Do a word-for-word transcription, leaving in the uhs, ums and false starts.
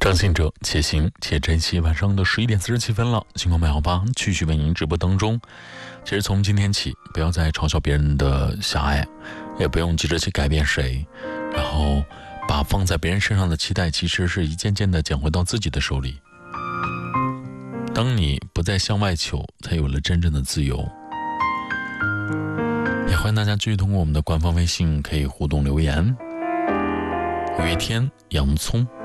张信哲，且行且珍惜。晚上的十一点四十七分了，星光美好吧继续为您直播当中。其实从今天起，不要再嘲笑别人的狭隘，也不用急着去改变谁，然后把放在别人身上的期待，其实是一件件的捡回到自己的手里。当你不再向外求，才有了真正的自由。也欢迎大家继续通过我们的官方微信可以互动留言。有一天，洋葱